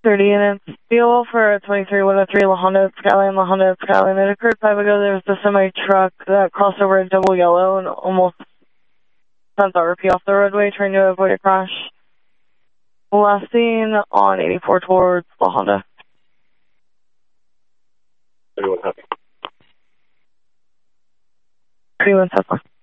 30 and it's deal for 23-103 La Honda Skyline. It occurred 5 ago. There was a semi-truck that crossed over in double yellow and almost sent the RP off the roadway, trying to avoid a crash. Last seen on 84 towards La Honda. 31 happy. 31 Tesla.